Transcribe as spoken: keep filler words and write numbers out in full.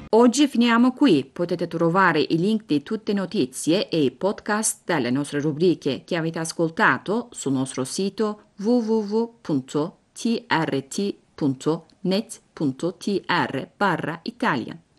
Oggi finiamo qui. Potete trovare i link di tutte le notizie e i podcast delle nostre rubriche che avete ascoltato sul nostro sito w w w punto t r t punto net punto t r barra Italian.